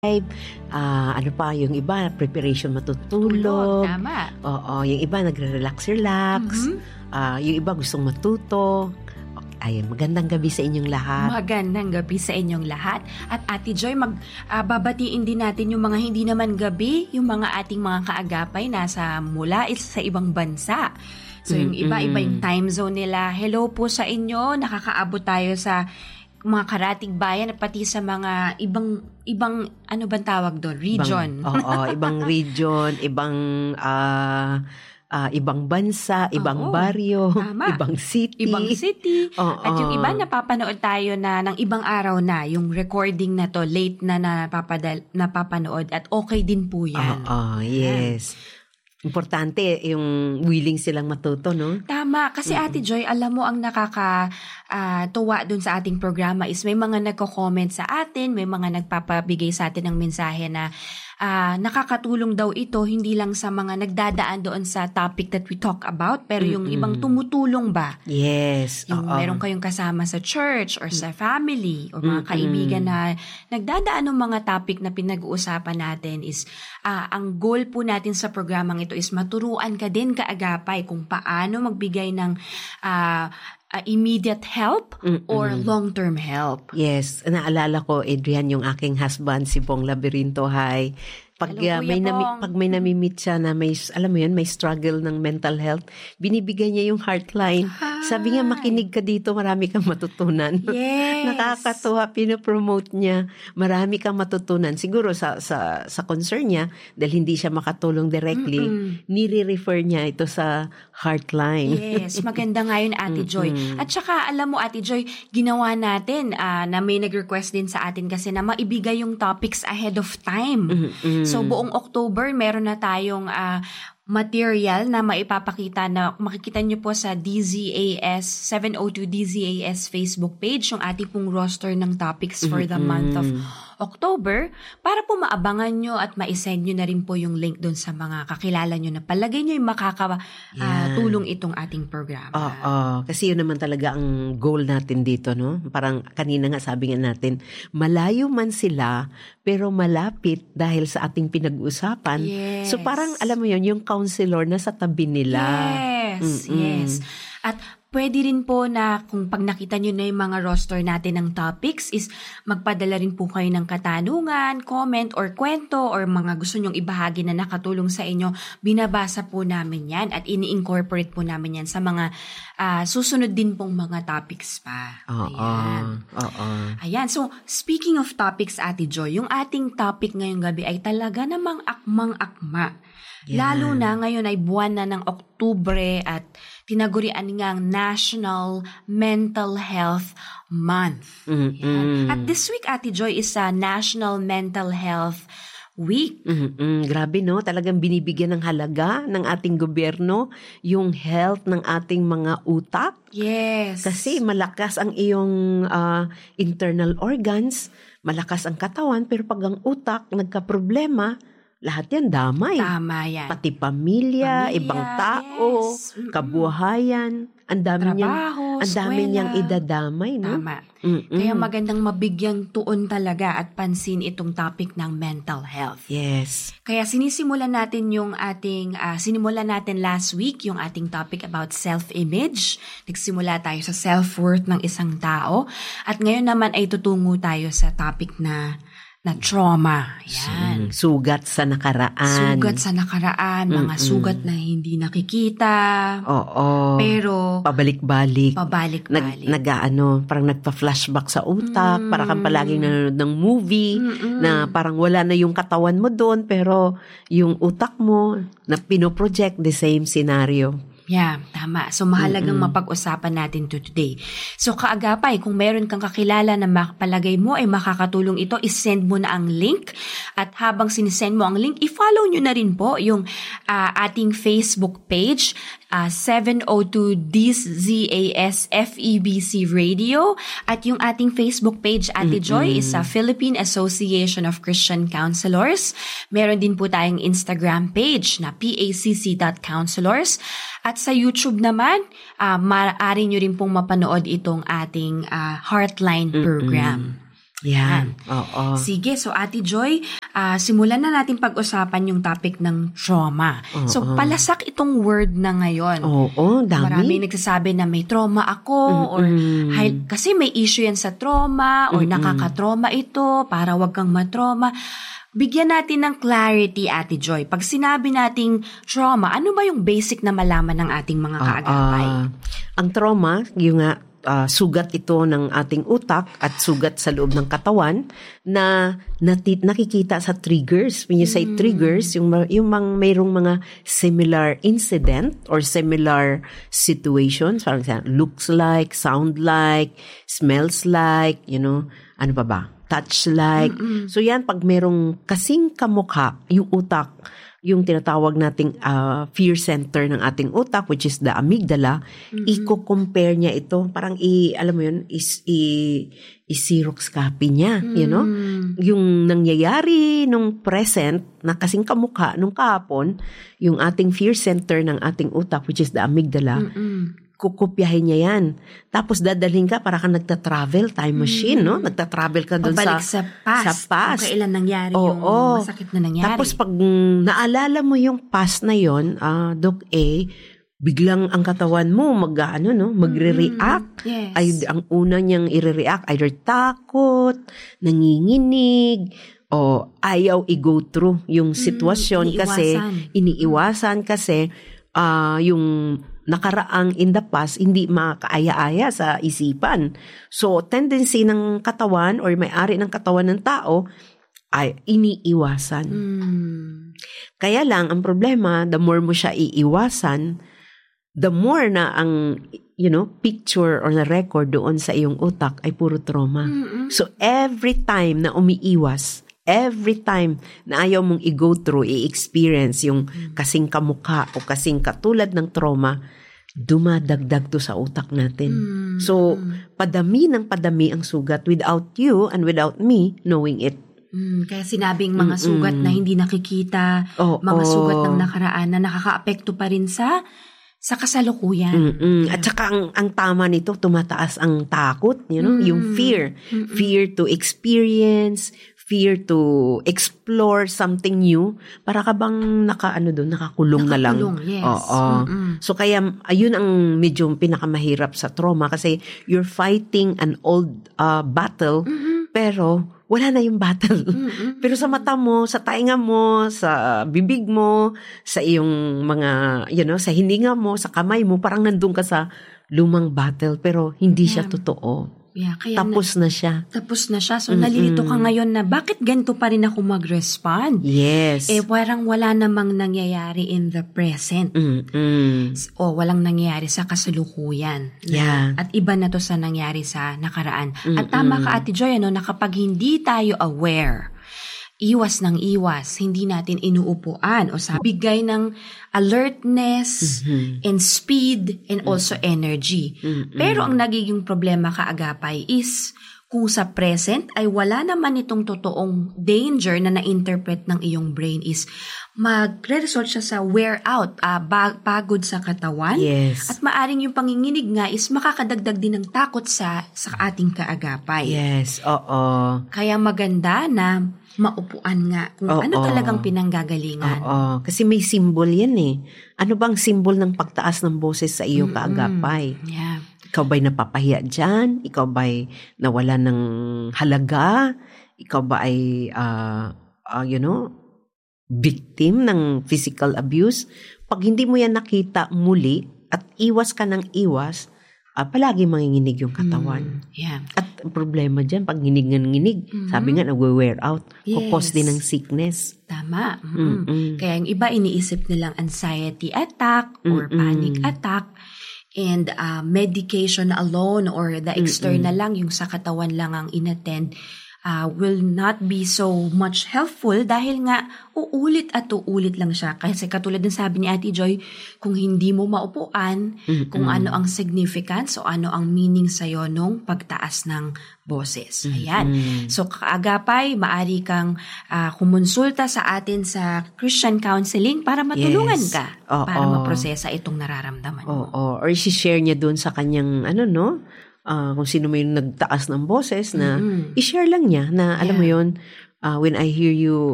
Ano pa, yung iba, preparation Tulog, matutulog. tama. Oo, yung iba nagre-relax. Yung iba gustong matuto. Ayun, magandang gabi sa inyong lahat. Magandang gabi sa inyong lahat. At Ate Joy, babatiin din natin yung mga hindi naman gabi, yung mga ating mga kaagapay nasa mula sa ibang bansa. So yung iba yung time zone nila. Hello po sa inyo, nakakaabot tayo sa mga karatig bayan at pati sa mga ibang ano bang tawag doon? Region. Ibang region, ibang bansa, ibang baryo, tama. ibang city. At yung iba napapanood tayo na ng ibang araw na, yung recording na to, late na napapanood at okay din po yan. Yes. Importante yung willing silang matuto, no? Tama. Kasi Ate Joy, alam mo ang nakakatuwa dun sa ating programa is may mga nagko-comment sa atin, may mga nagpapabigay sa atin ng mensahe na nakakatulong daw ito hindi lang sa mga nagdadaan doon sa topic that we talk about, pero yung ibang tumutulong ba? Yes. Yung meron kayong kasama sa church or sa family o mga kaibigan na nagdadaan ng mga topic na pinag-uusapan natin is ang goal po natin sa programang ito is maturuan ka din kaagapay kung paano magbigay ng immediate help or long-term help. Yes. Naalala ko, Adrian, yung aking husband, si Bong Laberinto. Hi. Pag may nami-meet siya na may, alam mo yun, may struggle ng mental health, binibigay niya yung heartline. Sabi niya, makinig ka dito, marami kang matutunan. Yes. Nakakatuwa, pinopromote niya. Marami kang matutunan. Siguro sa concern niya, dahil hindi siya makatulong directly, nire-refer niya ito sa heartline. Yes, maganda nga yun, Ate Joy. At saka, alam mo, Ate Joy, ginawa natin na may nag-request din sa atin kasi na maibigay yung topics ahead of time. So, buong October, meron na tayong material na maipapakita na makikita nyo po sa DZAS, 702 DZAS Facebook page, yung ating pong roster ng topics for the month of October, para po maabangan nyo at ma-send nyo na rin po yung link doon sa mga kakilala nyo na palagay nyo yung makakatulong itong ating programa. Kasi yun naman talaga ang goal natin dito, no? Parang kanina nga sabi nga natin, malayo man sila, pero malapit dahil sa ating pinag-uusapan. Yes. So parang, alam mo yun, yung counselor na sa tabi nila. Yes. At pwede rin po na kung pag nakita nyo na yung mga roster natin ng topics is magpadala rin po kayo ng katanungan, comment, or kwento, or mga gusto nyong ibahagi na nakatulong sa inyo. Binabasa po namin yan at ini-incorporate po namin yan sa mga susunod din pong mga topics pa. Ayan. So, speaking of topics, Ate Joy, yung ating topic ngayong gabi ay talaga namang akmang-akma. Lalo na ngayon ay buwan na ng Oktubre at tinagurian nga ang National Mental Health Month. At this week, Ate Joy, is a National Mental Health Week. Grabe, no? Talagang binibigyan ng halaga ng ating gobyerno yung health ng ating mga utak. Yes. Kasi malakas ang iyong internal organs, malakas ang katawan, pero pag ang utak nagka-problema, lahat yan damay. Tama yan. Pati pamilya, ibang tao, kabuhayan, ang dami niyang idadamay, no? Tama. Kaya magandang mabigyang tuon talaga at pansin itong topic ng mental health. Yes. Kaya sinisimulan natin yung ating, sinimulan natin last week yung ating topic about self-image. Nagsimula tayo sa self-worth ng isang tao. At ngayon naman ay tutungo tayo sa topic na trauma. Yan. Sugat sa nakaraan. Mga sugat na hindi nakikita. Pero pabalik-balik. Parang nagpa-flashback sa utak, para kang palaging nanonood ng movie, na parang wala na yung katawan mo doon, pero yung utak mo, na pinoproject the same scenario. Yeah, tama. So, mahalagang mapag-usapan natin to today. So, kaagapay, kung meron kang kakilala na palagay mo ay makakatulong ito, isend mo na ang link. At habang sinisend mo ang link, i-follow nyo na rin po yung ating Facebook page, 702 DZAS FEBC Radio. At yung ating Facebook page, Ate Joy, is sa Philippine Association of Christian Counselors. Meron din po tayong Instagram page na pacc.counselors. At sa YouTube naman, maaari nyo rin pong mapanood itong ating Heartline program. Yan. Oo. Sige, so Ate Joy, simulan na natin pag-usapan yung topic ng trauma. So, palasak itong word na ngayon. Oo, dami. Marami nagsasabi na may trauma ako or kasi may issue yan sa trauma or nakaka-trauma ito para wag kang matrauma. Bigyan natin ng clarity, Ate Joy. Pag sinabi nating trauma, ano ba yung basic na malaman ng ating mga kaagapay? Ang trauma, yung sugat ito ng ating utak at sugat sa loob ng katawan na nakikita sa triggers. When you say triggers, yung mayroong mga similar incident or similar situations, parang looks like, sound like, smells like, ano pa ba? Touch like. So yan, pag merong kasing kamukha, yung utak, yung tinatawag nating fear center ng ating utak, which is the amygdala, i-compare niya ito. Parang alam mo yun, i-Xerox copy niya, Yung nangyayari nung present, na kasing kamukha nung kahapon, yung ating fear center ng ating utak, which is the amygdala, kukopyahin niya yan. Tapos dadalhin ka para ka nagta-travel, time machine, no? Nagta-travel ka doon sa past. Kung kailan nangyari yung masakit na nangyari. Tapos pag naalala mo yung past na yon, Doc A, biglang ang katawan mo magre-react. Yes. Ay, ang una niyang i-react, either takot, nanginginig, o ayaw i-go through yung sitwasyon kasi iniiwasan kasi yung nakaraang in the past, hindi makaaya-aya sa isipan. So, tendency ng katawan or may-ari ng katawan ng tao ay iniiwasan. Kaya lang, ang problema, the more mo siya iiwasan, the more na ang picture or na record doon sa iyong utak ay puro trauma. So, every time na umiiwas, every time na ayaw mong i-go through, i-experience yung kasing kamukha o kasing katulad ng trauma, dumadagdag to sa utak natin. So, padami ng padami ang sugat without you and without me knowing it. Kaya sinabing mga sugat na hindi nakikita, mga sugat ng nakaraan na nakakaapekto pa rin sa kasalukuyan. At saka ang tama nito, tumataas ang takot, yung fear. Fear to experience, fear to explore something new, para ka bang nakakulong na lang. Yes. So kaya ayun ang medyo pinakamahirap sa trauma kasi you're fighting an old battle, pero wala na yung battle. Pero sa mata mo, sa tainga mo, sa bibig mo, sa iyong mga, sa hininga mo, sa kamay mo, parang nandun ka sa lumang battle, pero hindi siya totoo. Yeah, kaya tapos na siya. So, nalilito ka ngayon na bakit ganito pa rin ako mag-respond? Yes. Parang wala namang nangyayari in the present. O walang nangyayari sa kasalukuyan. Yeah. At iba na to sa nangyari sa nakaraan. At tama ka, Ate Joy, na kapag hindi tayo aware, iwas ng iwas, hindi natin inuupuan o bigay ng alertness and speed and also energy. Pero ang nagiging problema kaagapay is kung sa present ay wala naman itong totoong danger na na-interpret ng iyong brain is magre-result siya sa wear out, pagod sa katawan. Yes. At maaring yung panginginig nga is makakadagdag din ng takot sa ating kaagapay. Yes, oo. Kaya maganda na maupuan nga kung ano talagang pinanggagalingan. Kasi may symbol yan eh. Ano bang symbol ng pagtaas ng boses sa iyong kaagapay? Yeah. Ikaw ba'y napapahiya dyan? Ikaw ba'y nawala ng halaga? Ikaw ba ay, victim ng physical abuse? Pag hindi mo yan nakita muli at iwas ka ng iwas, palagi manginginig yung katawan. Yeah. At ang problema dyan, pag nginig, sabi nga, nag-wear out. Yes. Cause din ng sickness. Tama. Kaya yung iba iniisip nilang anxiety attack or panic attack. And medication alone or the external lang, yung sa katawan lang ang inattend, will not be so much helpful dahil nga uulit at uulit lang siya. Kasi katulad ng sabi ni Ate Joy, kung hindi mo maupuan, kung ano ang significance o ano ang meaning sa'yo nung pagtaas ng boses. Ayan. So kaagapay, maari kang kumonsulta sa atin sa Christian Counseling para matulungan ka para maprosesa itong nararamdaman mo. Or i-share niya dun sa kanyang kung sino may nagtaas ng boses na i-share lang niya na alam mo yun, when I hear you